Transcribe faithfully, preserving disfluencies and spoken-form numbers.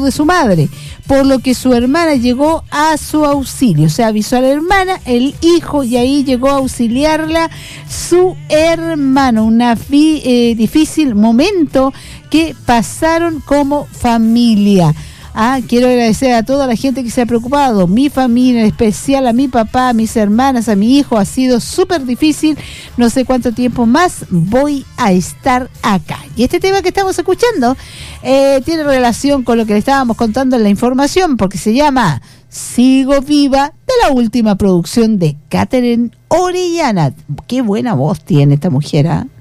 de su madre, por lo que su hermana llegó a su auxilio. O sea, avisó a la hermana, el hijo, y ahí llegó a auxiliarla su hermano. Un eh, difícil momento que pasaron como familia. Ah, quiero agradecer a toda la gente que se ha preocupado, mi familia, en especial a mi papá, a mis hermanas, a mi hijo. Ha sido súper difícil, no sé cuánto tiempo más voy a estar acá. Y este tema que estamos escuchando eh, tiene relación con lo que le estábamos contando en la información, porque se llama Sigo Viva, de la última producción de Katherine Orellana. Qué buena voz tiene esta mujer, ¿eh?